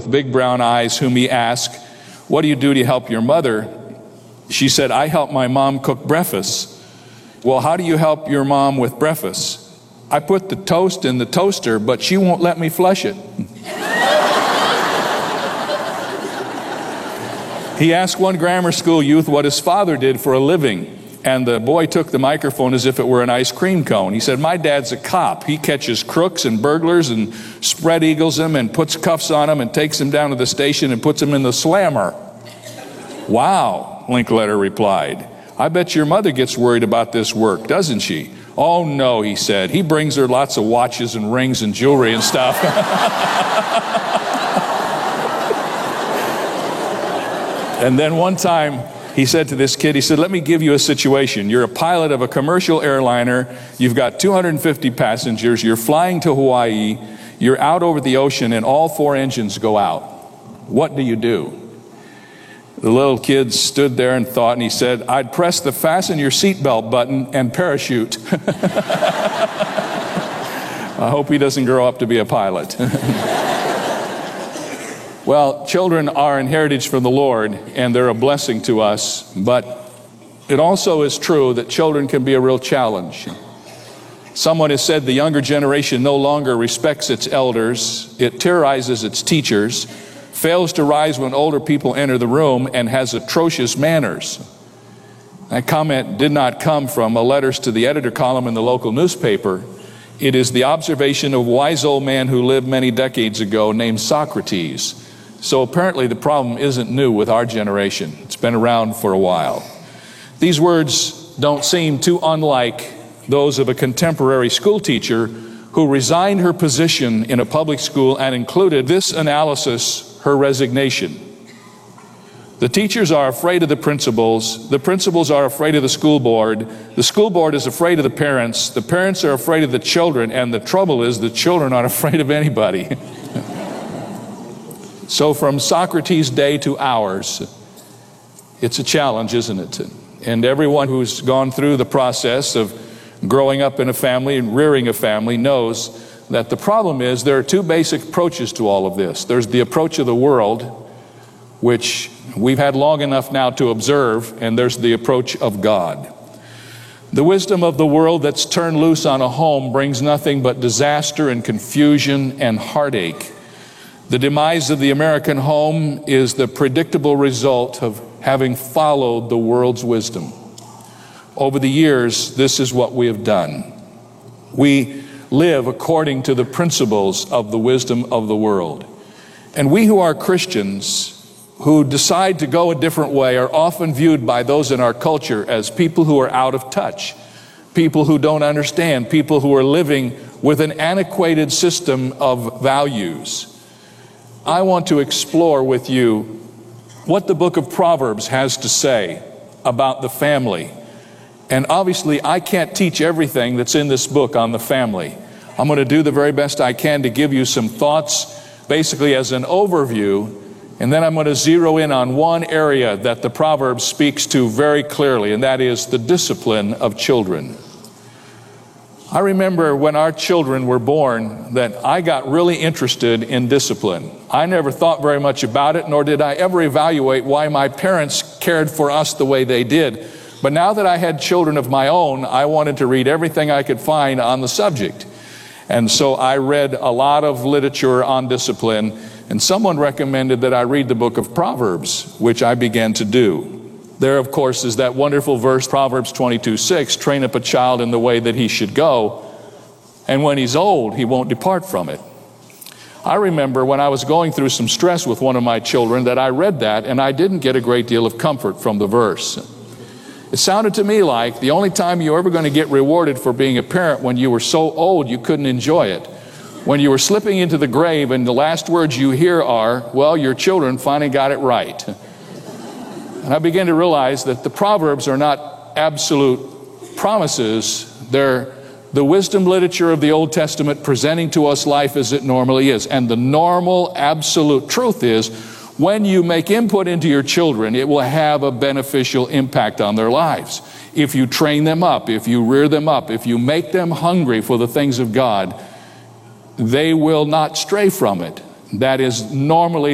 with big brown eyes, whom he asked, "What do you do to help your mother?" She said, "I help my mom cook breakfast." "Well, how do you help your mom with breakfast?" "I put the toast in the toaster, but she won't let me flush it." He asked one grammar school youth what his father did for a living, and the boy took the microphone as if it were an ice cream cone. He said, "My dad's a cop. He catches crooks and burglars and spread eagles them and puts cuffs on them and takes them down to the station and puts them in the slammer." "Wow," Linkletter replied. "I bet your mother gets worried about this work, doesn't she?" "Oh, no," he said. "He brings her lots of watches and rings and jewelry and stuff." And then one time he said to this kid, he said, "Let me give you a situation. You're a pilot of a commercial airliner. You've got 250 passengers. You're flying to Hawaii. You're out over the ocean and all 4 engines go out. What do you do?" The little kid stood there and thought, and he said, "I'd press the fasten your seatbelt button and parachute." I hope he doesn't grow up to be a pilot. Well, children are an heritage from the Lord, and they're a blessing to us, but it also is true that children can be a real challenge. Someone has said the younger generation no longer respects its elders, it terrorizes its teachers, fails to rise when older people enter the room, and has atrocious manners. That comment did not come from a letters to the editor column in the local newspaper. It is the observation of a wise old man who lived many decades ago named Socrates. So apparently the problem isn't new with our generation. It's been around for a while. These words don't seem too unlike those of a contemporary school teacher who resigned her position in a public school and included this analysis, her resignation. The teachers are afraid of the principals are afraid of the school board is afraid of the parents are afraid of the children, and the trouble is the children aren't afraid of anybody. So from Socrates' day to ours, it's a challenge, isn't it? And everyone who's gone through the process of growing up in a family and rearing a family knows that the problem is there are 2 basic approaches to all of this. There's the approach of the world, which we've had long enough now to observe, and there's the approach of God. The wisdom of the world that's turned loose on a home brings nothing but disaster and confusion and heartache. The demise of the American home is the predictable result of having followed the world's wisdom. Over the years, this is what we have done. We live according to the principles of the wisdom of the world. And we who are Christians, who decide to go a different way, are often viewed by those in our culture as people who are out of touch, people who don't understand, people who are living with an antiquated system of values. I want to explore with you what the book of Proverbs has to say about the family. And obviously, I can't teach everything that's in this book on the family. I'm going to do the very best I can to give you some thoughts, basically as an overview, and then I'm going to zero in on one area that the Proverbs speaks to very clearly, and that is the discipline of children. I remember when our children were born that I got really interested in discipline. I never thought very much about it, nor did I ever evaluate why my parents cared for us the way they did. But now that I had children of my own, I wanted to read everything I could find on the subject. And so I read a lot of literature on discipline, and someone recommended that I read the book of Proverbs, which I began to do. There, of course, is that wonderful verse, Proverbs 22:6, train up a child in the way that he should go, and when he's old, he won't depart from it. I remember when I was going through some stress with one of my children that I read that, and I didn't get a great deal of comfort from the verse. It sounded to me like the only time you were ever going to get rewarded for being a parent when you were so old you couldn't enjoy it. When you were slipping into the grave and the last words you hear are, well, your children finally got it right. And I began to realize that the Proverbs are not absolute promises. They're the wisdom literature of the Old Testament presenting to us life as it normally is. And the normal, absolute truth is, when you make input into your children, it will have a beneficial impact on their lives. If you train them up, if you rear them up, if you make them hungry for the things of God, they will not stray from it. That is normally